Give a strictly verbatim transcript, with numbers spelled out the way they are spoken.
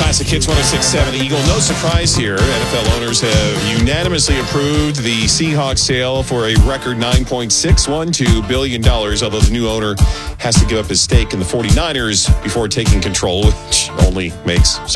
Classic Hits one oh six point seven Eagle. No surprise here. N F L owners have unanimously approved the Seahawks sale for a record nine point six one two billion dollars, although the new owner has to give up his stake in the forty-niners before taking control, which only makes